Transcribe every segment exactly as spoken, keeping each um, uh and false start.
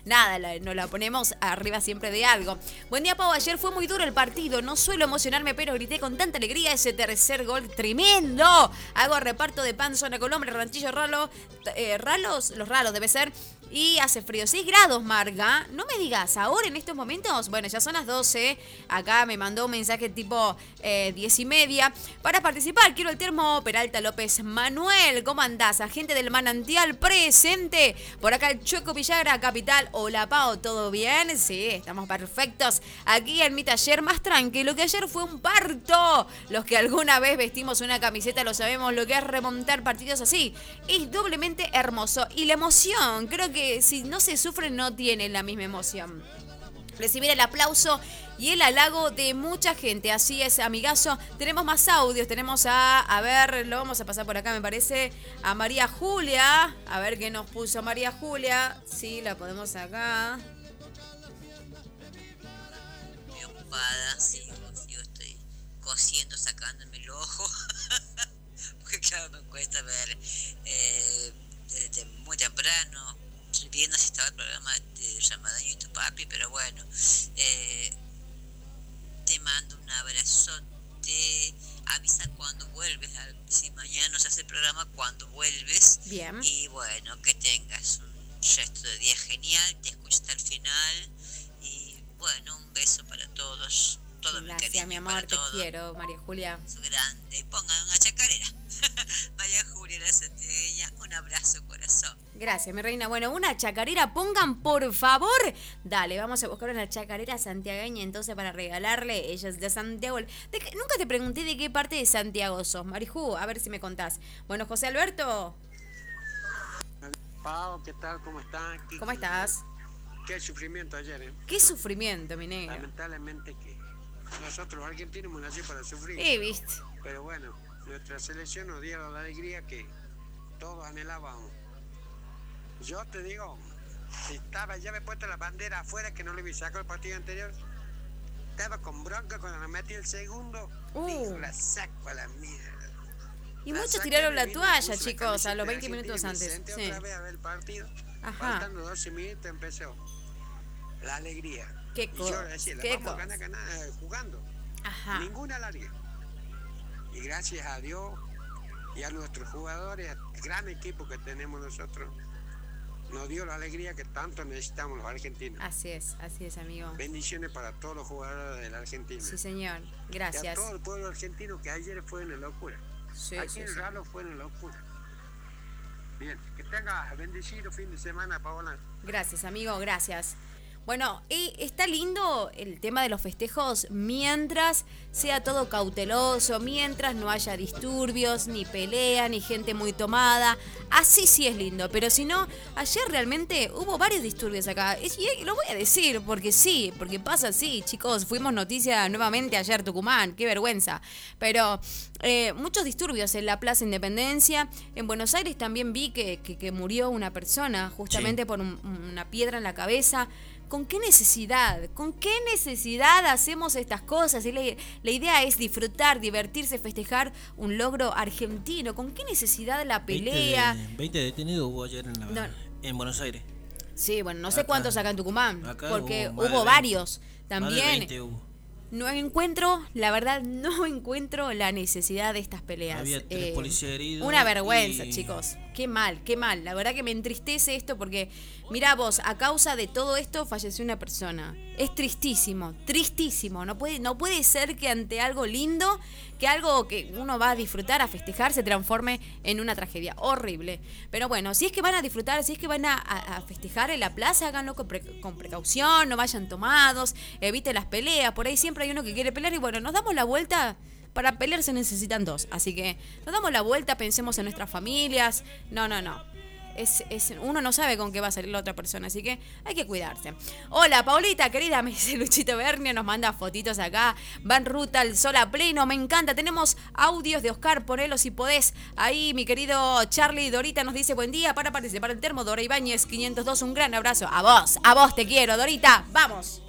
nada, la, nos la ponemos arriba siempre de algo. Buen día, Pau. Ayer fue muy duro el partido. No suelo emocionarme, pero grité con tanta alegría ese tercer gol tremendo. Hago reparto de pan, zona Colombia, ranchillo ralo, eh, ralos, los ralos debe ser. Y hace frío, seis grados, Marga. No me digas, ahora en estos momentos, bueno, ya son las doce. Acá me mandó un mensaje tipo eh, diez y media. Para participar, quiero el termo. Peralta López Manuel, ¿cómo andás? Agente del Manantial presente. Por acá el Chueco Villagra, capital. Hola, Pau, ¿todo bien? Sí, estamos perfectos. Aquí en mi taller más tranquilo, que ayer fue un parto. Los que alguna vez vestimos una camiseta lo sabemos lo que es remontar partidos así. Es doblemente hermoso. Y la emoción, creo que que si no se sufre no tiene la misma emoción. Recibir el aplauso y el halago de mucha gente. Así es, amigazo. Tenemos más audios. Tenemos a, a ver, lo vamos a pasar por acá, me parece, a María Julia. A ver qué nos puso María Julia. Sí, la podemos acá. Estoy ocupada, sí, yo estoy cosiendo, sacándome el ojo. Porque claro, me cuesta ver eh, desde muy temprano. Viendo si estaba el programa de Ramadán y tu papi, pero bueno, eh, te mando un abrazote, avisa cuando vuelves, si mañana no se hace el programa, cuando vuelves. Bien. Y bueno, que tengas un resto de día genial, te escucho hasta el final, y bueno, un beso para todos, todo mi cariño. Gracias, mi amor, te todo. Quiero, María Julia. Es grande, pongan una chacarera. María Julia, la santiagueña, un abrazo, corazón. Gracias, mi reina. Bueno, una chacarera, pongan por favor. Dale, vamos a buscar una chacarera santiagueña entonces para regalarle. Ella es de Santiago. ¿De qué? Nunca te pregunté de qué parte de Santiago sos, Marijú. A ver si me contás. Bueno, José Alberto. Pau, ¿qué tal? ¿Cómo están? ¿Qué, ¿Cómo estás? Qué sufrimiento ayer, ¿eh? Qué sufrimiento, mi negra. Lamentablemente que nosotros los argentinos hemos nacido para sufrir. Eh, viste. Pero bueno, nuestra selección nos dio la alegría que todos anhelábamos. Yo te digo, si estaba, ya me he puesto la bandera afuera que no le vi sacado el partido anterior. Estaba con bronca cuando me metí el segundo. Uh. Digo, la saco a la mierda. Y La muchos saqué, tiraron me la vine, toalla, puse la chicos, a camiseta los de veinte minutos Argentina y me antes. senté Sí. otra vez a ver el partido. Ajá. Faltando doce minutos empezó la alegría. Qué Y cosa. yo decía, la Qué vamos a cosa. ganar, ganar eh, jugando. Ajá. Ninguna alargue. Y gracias a Dios y a nuestros jugadores, al gran equipo que tenemos nosotros, nos dio la alegría que tanto necesitamos los argentinos. Así es, así es, amigo. Bendiciones para todos los jugadores de la Argentina. Sí, señor. Y a Gracias. todo el pueblo argentino que ayer fue una locura. Sí, Aquí sí, en sí. Ralo fue una locura. Bien, que tenga bendecido fin de semana, Paola. Gracias, amigo, gracias. Bueno, y está lindo el tema de los festejos mientras sea todo cauteloso, mientras no haya disturbios, ni pelea, ni gente muy tomada. Así sí es lindo, pero si no, ayer realmente hubo varios disturbios acá. Y lo voy a decir, porque sí, porque pasa así, chicos. Fuimos noticia nuevamente ayer, Tucumán, qué vergüenza. Pero eh, muchos disturbios en la Plaza Independencia. En Buenos Aires también vi que, que, que murió una persona justamente sí. por un, una piedra en la cabeza. ¿Con qué necesidad? ¿Con qué necesidad hacemos estas cosas? Y la, la idea es disfrutar, divertirse, festejar un logro argentino. ¿Con qué necesidad la pelea? veinte, de, veinte detenidos hubo ayer en, la, no. en Buenos Aires. Sí, bueno, no sé acá, cuántos acá en Tucumán, porque hubo, hubo varios también. Más de veinte hubo. No encuentro, la verdad, no encuentro la necesidad de estas peleas. Había tres eh, policías heridos. Una vergüenza, y... chicos. Qué mal, qué mal. La verdad que me entristece esto porque, mirá vos, a causa de todo esto falleció una persona. Es tristísimo, tristísimo. No puede, no puede ser que ante algo lindo, que algo que uno va a disfrutar, a festejar, se transforme en una tragedia. Horrible. Pero bueno, si es que van a disfrutar, si es que van a, a, a festejar en la plaza, háganlo con, pre, con precaución, no vayan tomados, eviten las peleas. Por ahí siempre hay uno que quiere pelear y bueno, nos damos la vuelta. Para pelear se necesitan dos, así que nos damos la vuelta, pensemos en nuestras familias. No, no, no. Es, es, uno no sabe con qué va a salir la otra persona, así que hay que cuidarse. Hola, Paulita, querida, me dice Luchito Bernia, nos manda fotitos acá. Van ruta al sol a pleno, me encanta. Tenemos audios de Oscar, ponelo si podés. Ahí, mi querido Charlie Dorita nos dice buen día para participar en Termo. Dora Ibáñez, quinientos dos, un gran abrazo. A vos, a vos te quiero, Dorita, vamos.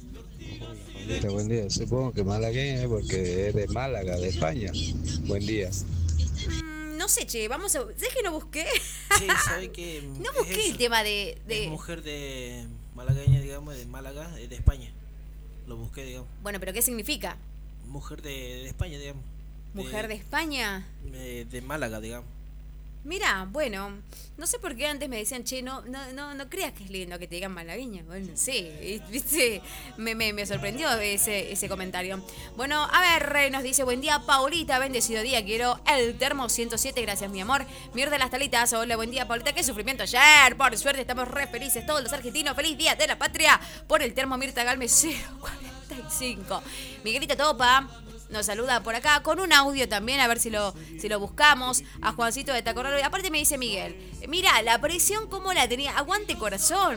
Buen día, supongo que malagueña porque es de Málaga, de España. Buen día. Mm, no sé, che, vamos a... ¿Sabes que no busqué? Sí, ¿sabes qué? No busqué el tema de... de... Es mujer de, malagueña, digamos, de Málaga, eh, de España. Lo busqué, digamos. Bueno, pero ¿qué significa? Mujer de, de España, digamos. ¿Mujer de España? De, de Málaga, digamos. Mira, bueno, no sé por qué antes me decían, che, no, no, no, no creas que es lindo que te digan malagueña. Bueno, sí, viste, me, me, me sorprendió ese, ese comentario. Bueno, a ver, nos dice, buen día, Paulita, bendecido día, quiero el termo ciento siete, gracias, mi amor. Mir de las Talitas, hola, buen día, Paulita, qué sufrimiento ayer, por suerte estamos re felices todos los argentinos, feliz día de la patria, por el termo Mirta Galme cero cuarenta y cinco. Miguelita Topa nos saluda por acá con un audio también, a ver si lo, si lo buscamos, a Juancito de Tacorralo. Y aparte me dice Miguel, mira, la presión cómo la tenía, aguante corazón.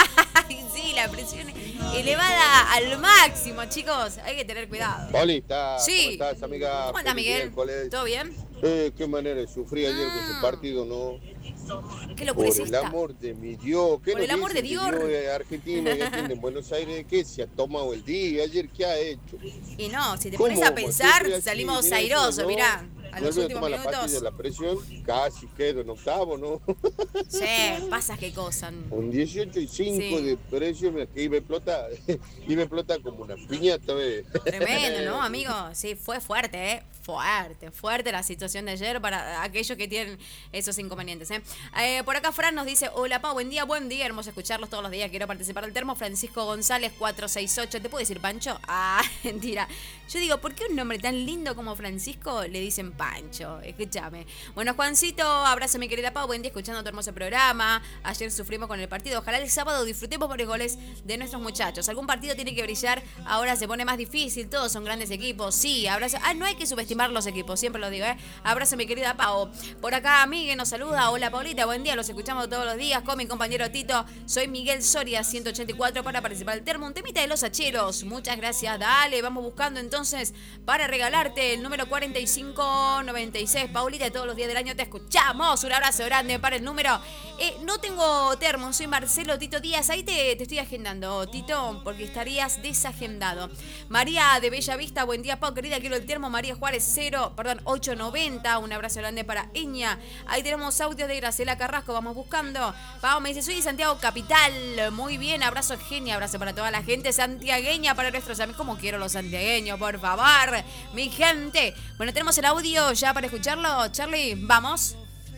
Sí, la presión elevada al máximo, chicos, hay que tener cuidado. Paulita, sí. ¿cómo estás, amiga? ¿Cómo estás, Miguel? ¿Todo bien? Eh, qué manera de sufrir ayer con ese partido, ¿no? ¿Qué locura es esta? Por el amor de mi Dios. ¿Qué Por el amor de Dios. Argentina y aquí en Buenos Aires, ¿qué se ha tomado el día? Ayer, ¿qué ha hecho? Y no, si te pones a pensar, salimos así, airosos, ¿no? Mirá. A los últimos toma minutos. La pastilla de la presión, casi quedo en octavo, ¿no? Sí, pasa qué cosa. Un dieciocho y cinco sí. De presión, que iba a explotar, iba a explotar como una piñata, ¿ves? Tremendo, ¿no, amigo? Sí, fue fuerte, ¿eh? Fuerte, fuerte la situación de ayer para aquellos que tienen esos inconvenientes, ¿eh? eh por acá Fran nos dice, hola, Pau, buen día, buen día, hermoso escucharlos todos los días, quiero participar del termo. Francisco González cuatro seis ocho, ¿te puedo decir Pancho? Ah, mentira. Yo digo, ¿por qué un nombre tan lindo como Francisco le dicen Pancho? Escúchame. Bueno, Juancito, abrazo mi querida Pau, buen día escuchando tu hermoso programa. Ayer sufrimos con el partido, ojalá el sábado disfrutemos por los goles de nuestros muchachos. Algún partido tiene que brillar, ahora se pone más difícil, todos son grandes equipos, sí, abrazo. Ah, no hay que subestimar los equipos, siempre lo digo, ¿eh? Abrazo mi querida Pau. Por acá Miguel nos saluda, hola Paulita, buen día, los escuchamos todos los días con mi compañero Tito. Soy Miguel Soria, ciento ochenta y cuatro, para participar del termo, un temita de los hacheros. Muchas gracias, dale, vamos buscando entonces para regalarte el número cuarenta y cinco noventa y seis. Paulita, todos los días del año te escuchamos, un abrazo grande para el número. Eh, no tengo termo, soy Marcelo Tito Díaz, ahí te, te estoy agendando, Tito, porque estarías desagendado. María de Bella Vista, buen día Pau, querida, quiero el termo. María Juárez cero, perdón, ocho noventa, un abrazo grande para Eña. Ahí tenemos audios de Graciela Carrasco, vamos buscando. Pau me dice, soy de Santiago Capital, muy bien, abrazo genia, abrazo para toda la gente santiagueña, para nuestros amigos, como quiero los santiagueños, por favor, mi gente. Bueno, tenemos el audio ya para escucharlo, Charlie, vamos.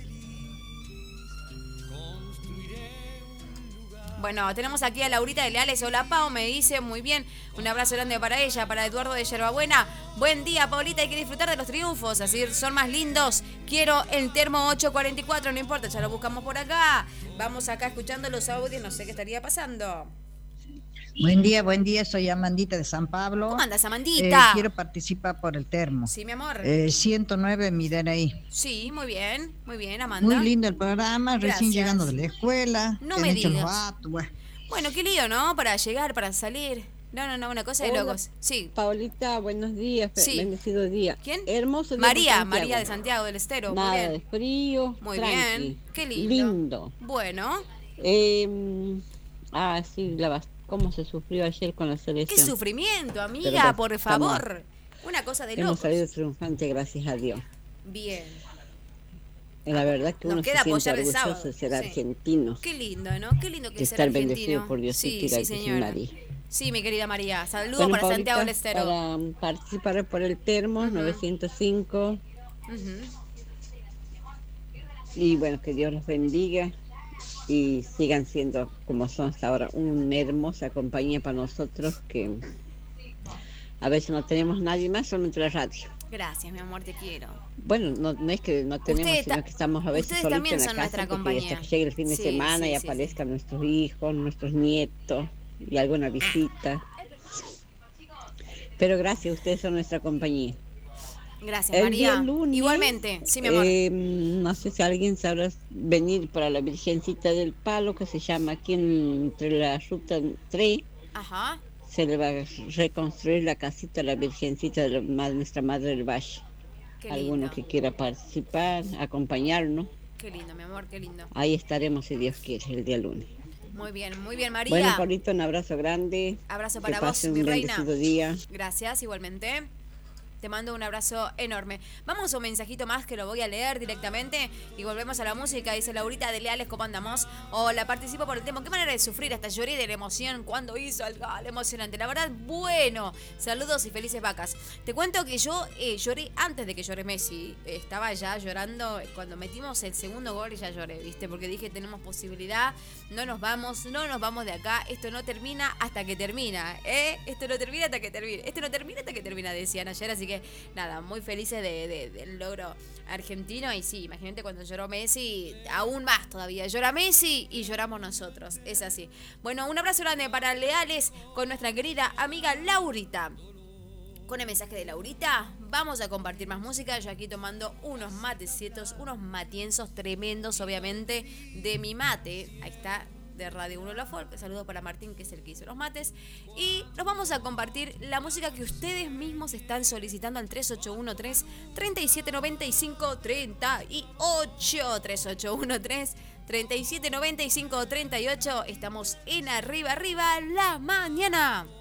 Bueno, tenemos aquí a Laurita de Leales. Hola, Pau, me dice, muy bien. Un abrazo grande para ella, para Eduardo de Yerbabuena. Buen día, Paulita, hay que disfrutar de los triunfos, así son más lindos. Quiero el termo ocho cuarenta y cuatro, no importa, ya lo buscamos por acá. Vamos acá escuchando los audios, no sé qué estaría pasando. Buen día, buen día, soy Amandita de San Pablo. ¿Cómo andas, Amandita? Eh, quiero participar por el termo. Sí, mi amor. Eh, ciento nueve, mi D N I. Sí, muy bien, muy bien, Amanda. Muy lindo el programa, Gracias. Recién llegando de la escuela. No me digas. Los actos, bueno. bueno, qué lío, ¿no? Para llegar, para salir. No, no, no, una cosa de Hola, locos. Sí. Paulita, buenos días, Sí. bendecido día. ¿Quién? Hermoso día. María, Santiago. María de Santiago del Estero. Nada muy bien. de frío. Muy tranqui. bien, qué lindo. Lindo. Bueno. Eh, ah, sí, la bast- cómo se sufrió ayer con la Qué selección. sufrimiento, amiga, Pero por estamos- favor. Una cosa de Hemos locos. salido triunfante, gracias a Dios. Bien. Y la verdad que Nos uno se queda siente apoyar el orgulloso sábado. de ser Sí. argentino. Qué lindo, ¿no? Qué lindo que De es ser estar argentino. bendecido por Diosito Sí, y la sí, Virgen señora. María. Sí, mi querida María. Saludos Bueno, para Paulita, Santiago del Estero. para participar por el termo, Ujú. novecientos cinco. Ujú. Y bueno, que Dios los bendiga y sigan siendo como son hasta ahora, una hermosa compañía para nosotros, que a veces no tenemos nadie más, solamente la radio. Gracias, mi amor, te quiero. Bueno, no, no es que no tenemos, Ustedes sino ta- que estamos a veces ustedes solitos también en la son casa, nuestra porque compañía. hasta que llegue el fin de Sí, semana sí, y sí, aparezcan nuestros hijos, nuestros nietos y alguna visita. Pero gracias, ustedes son nuestra compañía. Gracias, El María. día lunes, Igualmente, sí, mi amor. Eh, no sé si alguien sabrá venir para la Virgencita del Palo, que se llama aquí en- entre la ruta tres. Ajá. Se le va a reconstruir la casita a la Virgencita de la ma- nuestra Madre del Valle. Qué Alguno lindo. que quiera participar, acompañarnos, Qué lindo, mi amor, qué lindo. ahí estaremos si Dios quiere el día lunes. Muy bien, muy bien, María. Bueno, Paulito, un abrazo grande. Abrazo Que para vos, pasen mi un reina. bendecido día. Gracias, igualmente. Te mando un abrazo enorme. Vamos a un mensajito más que lo voy a leer directamente y volvemos a la música. Dice Laurita de Leales, ¿cómo andamos? Hola, participo por el tema. ¿Qué manera de sufrir? Hasta lloré de la emoción cuando hizo el gol emocionante. La verdad, bueno. Saludos y felices vacas. Te cuento que yo eh, lloré antes de que llore Messi. Estaba ya llorando. Cuando metimos el segundo gol ya lloré, ¿viste? Porque dije, tenemos posibilidad. No nos vamos, no nos vamos de acá. Esto no termina hasta que termina, ¿eh? Esto no termina hasta que termine. Esto no termina hasta que termina, decían ayer. Así que, nada, muy felices de, de, del logro argentino. Y sí, imagínate cuando lloró Messi, aún más todavía. Llora Messi y lloramos nosotros. Es así. Bueno, un abrazo grande para Leales con nuestra querida amiga Laurita. Con el mensaje de Laurita, vamos a compartir más música. Yo aquí tomando unos matecitos, unos matienzos tremendos, obviamente, de mi mate. Ahí está, de Radio uno La Folk. Saludos para Martín, que es el que hizo los mates. Y nos vamos a compartir la música que ustedes mismos están solicitando al tres ocho uno tres, tres siete nueve cinco, tres ocho. tres ocho uno tres, tres siete nueve cinco, tres ocho. Estamos en Arriba, Arriba, la mañana.